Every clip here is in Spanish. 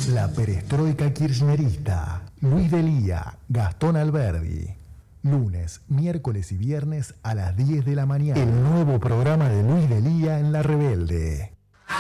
La perestroika kirchnerista. Luis Delía, Gastón Alberdi. Lunes, miércoles y viernes a las 10 de la mañana. El nuevo programa de Luis Delía en La Rebelde.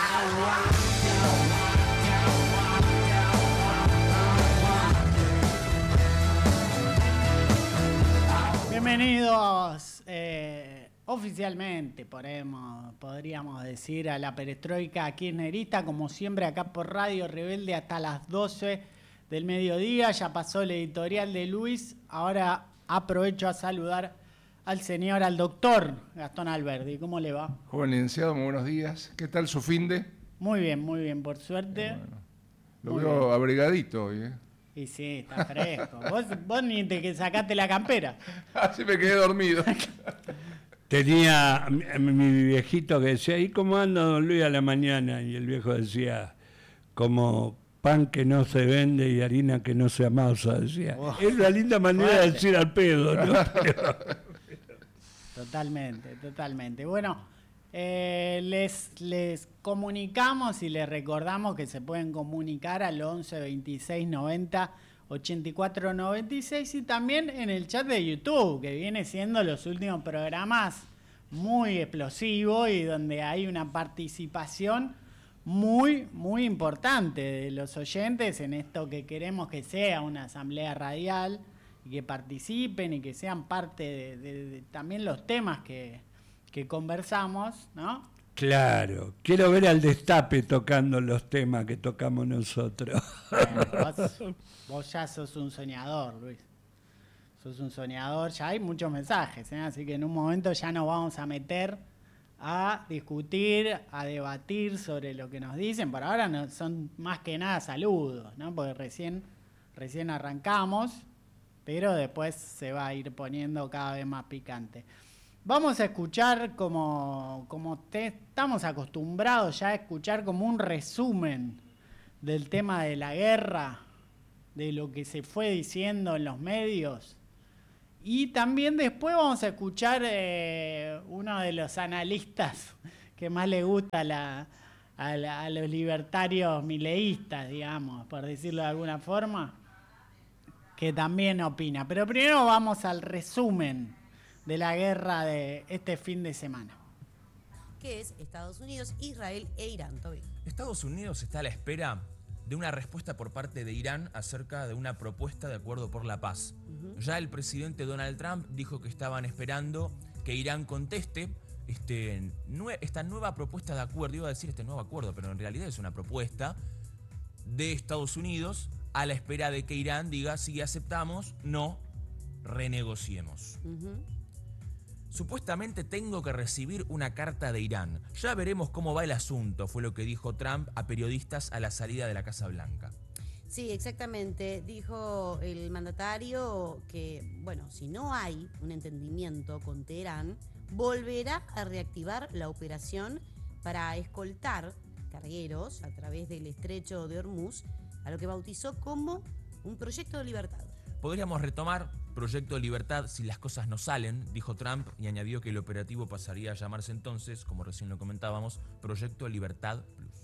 Bienvenidos oficialmente, podríamos decir, a la perestroika kirchnerista, como siempre acá por Radio Rebelde hasta las 12 del mediodía. Ya pasó el editorial de Luis, ahora aprovecho a saludar al doctor Gastón Alberdi. ¿Cómo le va? Joven licenciado, muy buenos días. ¿Qué tal su finde? Muy bien, por suerte. Bueno, lo veo abrigadito hoy, ¿eh? Y sí, está fresco. Vos ni te que sacaste la campera. Así me quedé dormido. Tenía mi viejito que decía, ¿y cómo anda don Luis a la mañana? Y el viejo decía, como pan que no se vende y harina que no se amasa, decía. Oh, es una linda manera de decir al pedo, ¿no? Totalmente. Bueno, les comunicamos y les recordamos que se pueden comunicar al 11 26 90 84 96 y también en el chat de YouTube, que viene siendo los últimos programas muy explosivos y donde hay una participación muy importante de los oyentes en esto que queremos que sea una asamblea radial y que participen y que sean parte de también los temas que conversamos, ¿no? Claro, quiero ver al Destape tocando los temas que tocamos nosotros. Bueno, vos ya sos un soñador, Luis. Sos un soñador, ya hay muchos mensajes, ¿eh? Así que en un momento ya nos vamos a meter a discutir, a debatir sobre lo que nos dicen. Por ahora no, son más que nada saludos, ¿no? Porque recién arrancamos, pero después se va a ir poniendo cada vez más picante. Vamos a escuchar como estamos acostumbrados ya a escuchar como un resumen del tema de la guerra, de lo que se fue diciendo en los medios. Y también después vamos a escuchar uno de los analistas que más le gusta a los libertarios mileístas, digamos, por decirlo de alguna forma, que también opina. Pero primero vamos al resumen de la guerra de este fin de semana. ¿Qué es Estados Unidos, Israel e Irán, Toby? Estados Unidos está a la espera de una respuesta por parte de Irán acerca de una propuesta de acuerdo por la paz. Ya el presidente Donald Trump dijo que estaban esperando que Irán conteste esta nueva propuesta de acuerdo. Iba a decir este nuevo acuerdo, pero en realidad es una propuesta de Estados Unidos a la espera de que Irán diga si aceptamos, no, renegociemos. Supuestamente tengo que recibir una carta de Irán. Ya veremos cómo va el asunto, fue lo que dijo Trump a periodistas a la salida de la Casa Blanca. Sí, exactamente. Dijo el mandatario que, bueno, si no hay un entendimiento con Teherán, volverá a reactivar la operación para escoltar cargueros a través del estrecho de Hormuz, a lo que bautizó como un proyecto de libertad. Podríamos retomar Proyecto de Libertad si las cosas no salen, dijo Trump, y añadió que el operativo pasaría a llamarse entonces, como recién lo comentábamos, Proyecto de Libertad Plus.